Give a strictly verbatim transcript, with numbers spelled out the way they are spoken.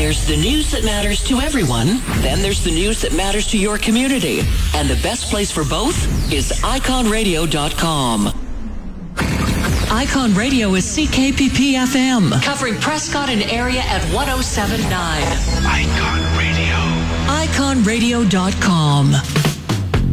There's the news that matters to everyone. Then there's the news that matters to your community. And the best place for both is icon radio dot com. Icon Radio is C K P P F M, covering Prescott and area at one oh seven point nine. Icon Radio. icon radio dot com.